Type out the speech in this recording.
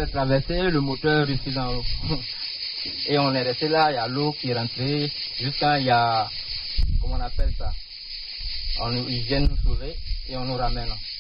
avait traversé, le moteur ici dans l'eau. Et on est resté là, il y a l'eau qui est rentrée, jusqu'à il y a, comment on appelle ça, ils viennent nous sauver et on nous ramène.